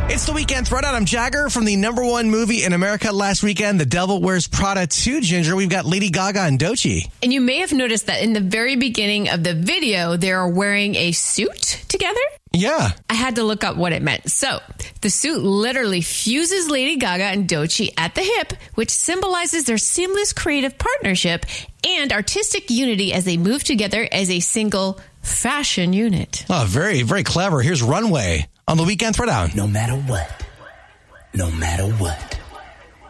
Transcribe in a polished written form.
It's the Weekend Throwdown. I'm Jagger from the #1 movie in America last weekend, The Devil Wears Prada 2, Ginger. We've got Lady Gaga and Doechii. And you may have noticed that in the very beginning of the video, they're wearing a suit together. Yeah. I had to look up what it meant. So the suit literally fuses Lady Gaga and Doechii at the hip, which symbolizes their seamless creative partnership and artistic unity as they move together as a single fashion unit. Oh, very, very clever. Here's Runway on the Weekend Throwdown. No matter what. No matter what.